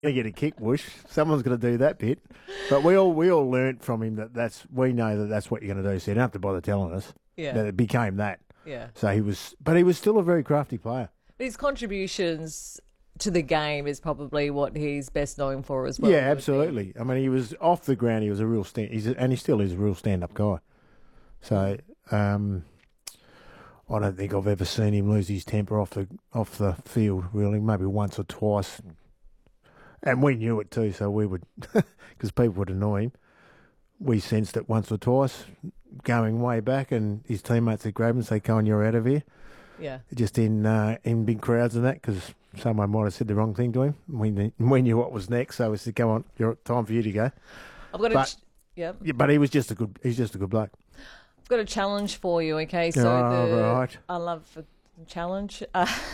going to get a kick, Whoosh. Someone's going to do that bit. But we all learnt from him we know that's what you're going to do. So you don't have to bother telling us that it became that. Yeah. So he was still a very crafty player. His contributions to the game is probably what he's best known for as well. Yeah, absolutely. I mean, he was off the ground. He was a real and he still is a real stand-up guy. So I don't think I've ever seen him lose his temper off the field. Really, maybe once or twice, and we knew it too. So we would, because people would annoy him. We sensed it once or twice, going way back, and his teammates would grab him and say, "Come on, you're out of here." Yeah. Just in big crowds and that, because someone might have said the wrong thing to him. We knew what was next, so we said, "Come on, time for you to go." Yeah, but he's just a good bloke. I've got a challenge for you. Okay, so right. I love a challenge.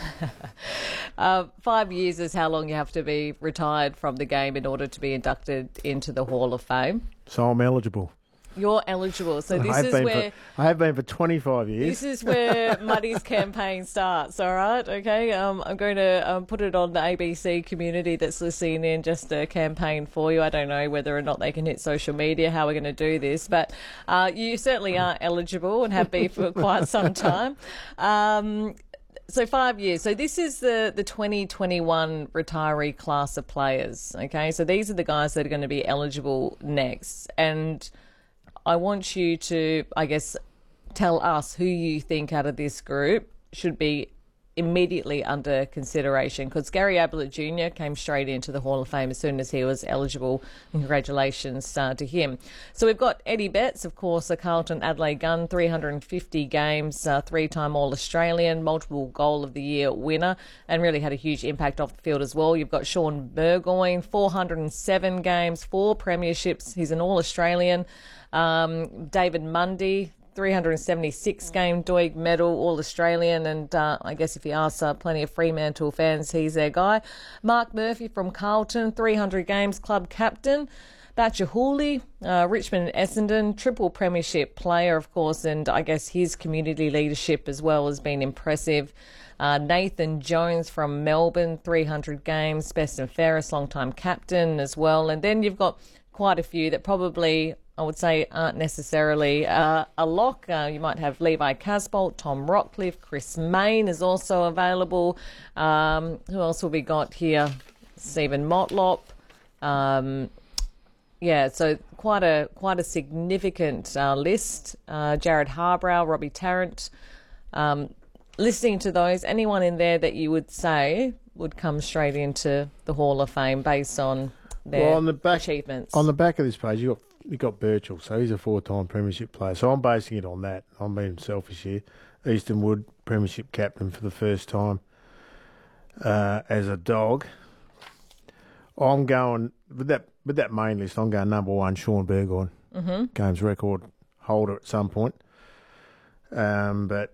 5 years is how long you have to be retired from the game in order to be inducted into the Hall of Fame. So I'm eligible. You're eligible. So I have been for 25 years. This is where Muddy's campaign starts, all right? Okay, I'm going to put it on the ABC community that's listening in, just a campaign for you. I don't know whether or not they can hit social media, how we're going to do this, but you certainly are eligible and have been for quite some time. So 5 years. So this is the 2021 retiree class of players, okay? So these are the guys that are going to be eligible next. And I want you to, I guess, tell us who you think out of this group should be immediately under consideration, because Gary Ablett Jr. came straight into the Hall of Fame as soon as he was eligible. Congratulations to him. So we've got Eddie Betts, of course, a Carlton Adelaide gun, 350 games, three-time All-Australian, multiple Goal of the Year winner, and really had a huge impact off the field as well. You've got Sean Burgoyne, 407 games, 4 premierships. He's an All-Australian. David Mundy, 376 game Doig medal, All-Australian, and I guess if you ask plenty of Fremantle fans, he's their guy. Mark Murphy from Carlton, 300 games, club captain. Batcher Hooley, Richmond and Essendon, triple premiership player, of course, and I guess his community leadership as well has been impressive. Nathan Jones from Melbourne, 300 games, best and fairest, long-time captain as well. And then you've got quite a few that probably, I would say, aren't necessarily a lock. You might have Levi Casbolt, Tom Rockcliffe, Chris Mayne is also available. Who else have we got here? Stephen Motlop. So quite a significant list. Jared Harbrow, Robbie Tarrant. Listening to those, anyone in there that you would say would come straight into the Hall of Fame based on their achievements? On the back of this page, you've got Birchall, so he's a 4-time premiership player. So I'm basing it on that. I'm being selfish here. Easton Wood, premiership captain for the first time as a Dog. I'm going with that main list. I'm going number 1, Sean Burgoyne, games record holder at some point. But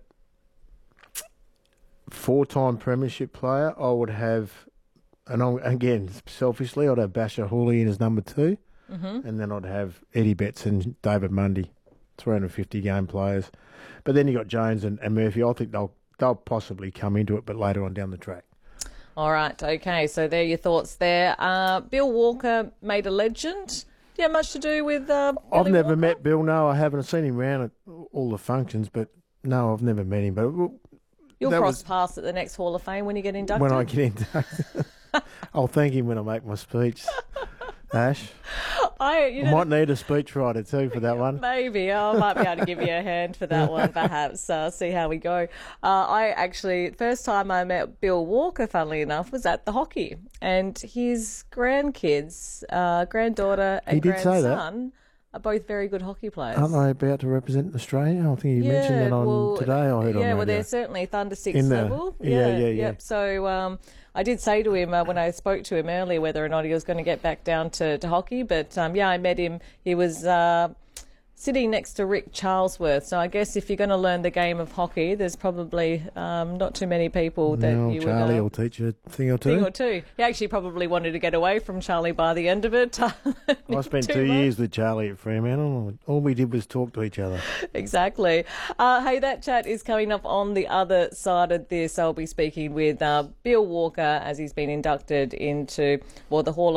4-time premiership player, I would have, and again selfishly, I'd have Basher Hooley in as number 2. And then I'd have Eddie Betts and David Mundy, 350 game players. But then you got Jones and Murphy. I think they'll possibly come into it, but later on down the track. All right, okay. So there are your thoughts there. Bill Walker made a legend. Do you have much to do with I've never met Bill. No, I haven't. I've seen him around at all the functions, but no, I've never met him. But you'll cross paths at the next Hall of Fame when you get inducted. When I get inducted, I'll thank him when I make my speech. Ash, I might need a speechwriter too for that one. Maybe I might be able to give you a hand for that one, perhaps. See how we go. I actually, first time I met Bill Walker, funnily enough, was at the hockey, and his grandkids, granddaughter and grandson, are both very good hockey players. Aren't they about to represent Australia? I think you mentioned that on today. I heard on radio. Yeah, well, they're certainly Thunder 6 level. Yeah. So I did say to him when I spoke to him earlier whether or not he was going to get back down to hockey. But, I met him. He was sitting next to Rick Charlesworth. So I guess if you're going to learn the game of hockey, there's probably not too many people that No, you Charlie would... will teach you a thing or two. He actually probably wanted to get away from Charlie by the end of it. I spent 2 years with Charlie at Fremantle. All we did was talk to each other. Exactly. Hey, that chat is coming up on the other side of this. I'll be speaking with Bill Walker as he's been inducted into the Hall of